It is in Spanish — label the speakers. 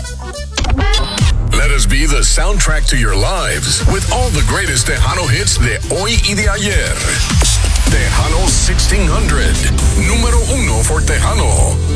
Speaker 1: Let us be the soundtrack to your lives with all the greatest Tejano hits de hoy y de ayer. Tejano 1600, número uno for Tejano.